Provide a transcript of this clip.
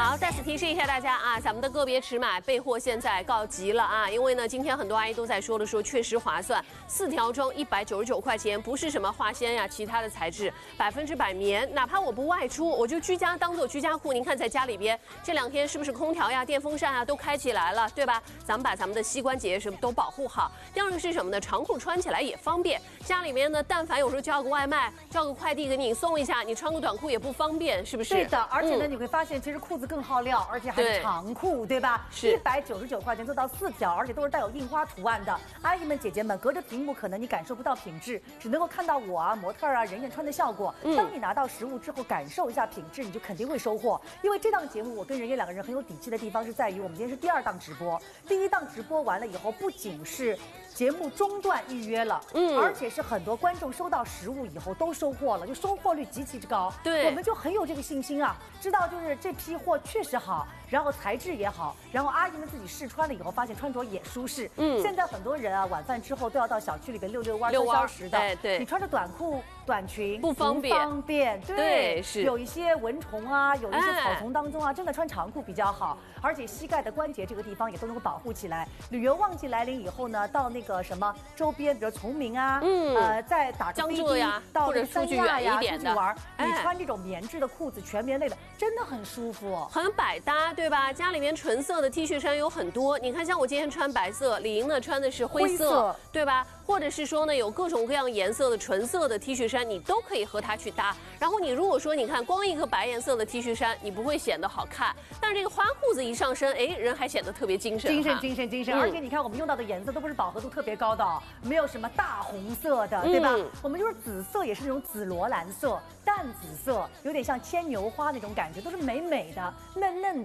好，在此提示一下大家啊，咱们的个别尺码备货现在告急了啊！因为呢，今天很多阿姨都在说确实划算，4条装199块钱，不是什么化纤呀，其他的材质，100%棉，哪怕我不外出，我就居家当做居家裤。您看在家里边这2天是不是空调呀、电风扇啊都开起来了，对吧？咱们把咱们的膝关节什么都保护好。第二个是什么呢？长裤穿起来也方便。家里面呢，但凡有时候叫个外卖、叫个快递给你送一下，你穿个短裤也不方便，是不是？ 对的，而且呢，你会发现其实裤子更耗料，而且还是长裤，对吧？ 是 199块钱做到4条，而且都是带有印花图案的。阿姨们、姐姐们，隔着屏幕可能你感受不到品质，只能够看到我啊、模特啊、人穿的效果。当你拿到实物之后，感受一下品质，你就肯定会收获。因为这档节目，我跟人2个人很有底气的地方是在于，我们今天是第2档直播，第1档直播完了以后，不仅是节目中断预约了，而且是很多观众收到实物以后都收获了，就收获率极其之高。 对， 我们就很有这个信心啊，知道就是这批货确实好，然后材质也好，然后阿姨们自己试穿了以后，发现穿着也舒适。现在很多人啊，晚饭之后都要到小区里边遛弯、3小时的， 对， 你穿着短裤、短裙不方便， 对， 是有一些蚊虫啊，有一些草丛当中啊，真的穿长裤比较好，而且膝盖的关节这个地方也都能够保护起来。旅游旺季来临以后呢，到那个什么周边，比如崇明啊，再打个飞机到或者三亚呀， 出去玩，你穿这种棉质的裤子，全棉类的，真的很舒服， 很百搭，对吧？家里面纯色的 T 恤衫有很多，你看，像我今天穿白色，李莹呢穿的是灰色，对吧？或者是说呢，有各种各样颜色的纯色的 T 恤衫，你都可以和它去搭。然后你如果说你看光一个白颜色的 T 恤衫，你不会显得好看，但是这个花裤子一上身，哎，人还显得特别精神。而且你看我们用到的颜色都不是饱和度特别高的，没有什么大红色的，对吧？我们就是紫色，也是那种紫罗兰色、淡紫色，有点像牵牛花那种感觉，都是美美的、嫩嫩